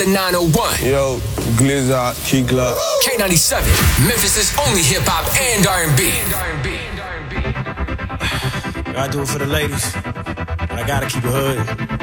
The 901. Yo, Glizzy, Key Glock. K97, Memphis' only hip hop and R&B. I do it for the ladies. I gotta keep it hood.